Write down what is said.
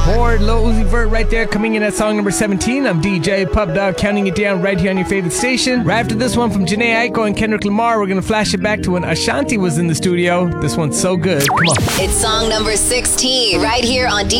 Horde, Lil Uzi Vert right there, coming in at song number 17. I'm DJ Pub Dog, counting it down right here on your favorite station. Right after this one from Jhené Aiko and Kendrick Lamar, we're gonna flash it back to when Ashanti was in the studio. This one's so good. Come on. It's song number 16 right here on